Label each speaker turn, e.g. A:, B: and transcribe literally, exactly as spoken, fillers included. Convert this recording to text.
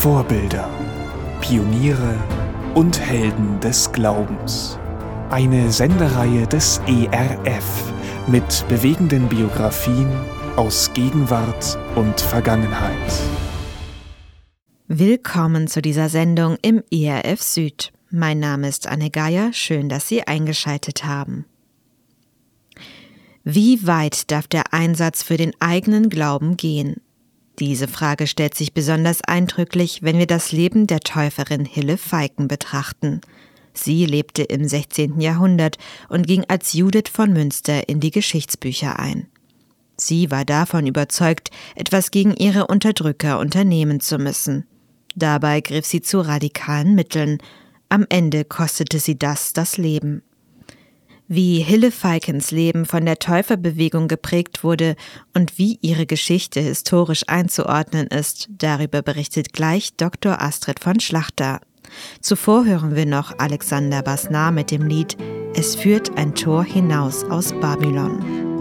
A: Vorbilder, Pioniere und Helden des Glaubens. Eine Sendereihe des E R F mit bewegenden Biografien aus Gegenwart und Vergangenheit.
B: Willkommen zu dieser Sendung im E R F Süd. Mein Name ist Anne Geier, schön, dass Sie eingeschaltet haben. Wie weit darf der Einsatz für den eigenen Glauben gehen? Diese Frage stellt sich besonders eindrücklich, wenn wir das Leben der Täuferin Hille Feiken betrachten. Sie lebte im sechzehnten Jahrhundert und ging als Judith von Münster in die Geschichtsbücher ein. Sie war davon überzeugt, etwas gegen ihre Unterdrücker unternehmen zu müssen. Dabei griff sie zu radikalen Mitteln. Am Ende kostete sie das das Leben. Wie Hille Feikens Leben von der Täuferbewegung geprägt wurde und wie ihre Geschichte historisch einzuordnen ist, darüber berichtet gleich Doktor Astrid von Schlachter. Zuvor hören wir noch Alexander Basnar mit dem Lied »Es führt ein Tor hinaus aus Babylon«.